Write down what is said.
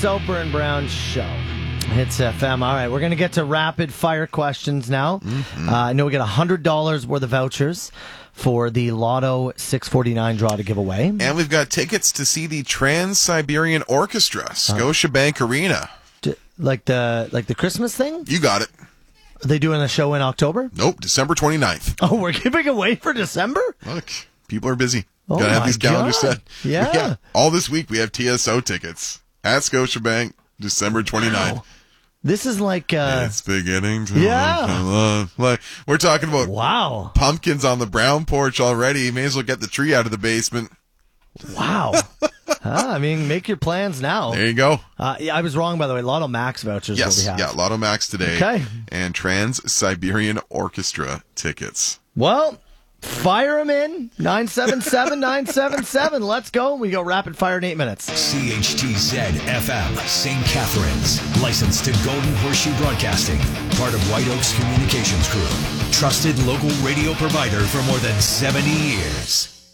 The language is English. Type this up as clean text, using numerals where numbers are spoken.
Soper and Brown Show. Hits FM. All right, we're going to get to rapid fire questions now. I know we got $100 worth of vouchers for the Lotto 649 draw to give away. And we've got tickets to see the Trans-Siberian Orchestra, Scotiabank Arena. Like the Christmas thing? You got it. Are they doing a show in October? Nope, December 29th. Oh, we're giving away for December? Look, people are busy. Oh, Gotta have these calendars set. Yeah. All this week we have TSO tickets at Scotiabank, December 29th. Wow. This is like... It's beginning to... Yeah. Like, we're talking about Wow. pumpkins on the brown porch already. You may as well get the tree out of the basement. Wow. I mean, make your plans now. There you go. Yeah, I was wrong, by the way. Lotto Max vouchers Yes, will be half. yeah, Lotto Max today. Okay. And Trans-Siberian Orchestra tickets. Well, fire them in. 977-977. Let's go. We go rapid fire in 8 minutes. CHTZ FM, St. Catharines. Licensed to Golden Horseshoe Broadcasting. Part of White Oaks Communications Group. Trusted local radio provider for more than 70 years.